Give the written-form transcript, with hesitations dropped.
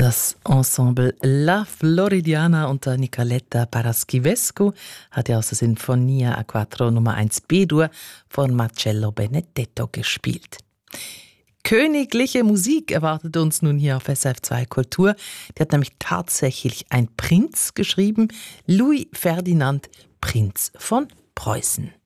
Das Ensemble La Floridiana unter Nicoletta Paraschivescu hat ja aus der Sinfonia a Quattro Nummer 1 B-Dur von Marcello Benedetto gespielt. Königliche Musik erwartet uns nun hier auf SRF2 Kultur. Die hat nämlich tatsächlich ein Prinz geschrieben, Louis Ferdinand, Prinz von Preußen.